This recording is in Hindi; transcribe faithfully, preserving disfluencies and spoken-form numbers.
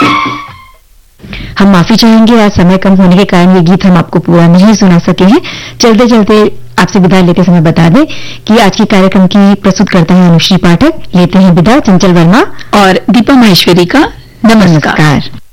हम माफी चाहेंगे, आज समय कम होने के कारण ये गीत हम आपको पूरा नहीं सुना सके हैं। चलते चलते आपसे विदा लेते समय बता दें कि आज के कार्यक्रम की प्रस्तुत करता है अनुश्री पाठक। लेते हैं विदा चंचल वर्मा और दीपा माहेश्वरी का नमस्कार।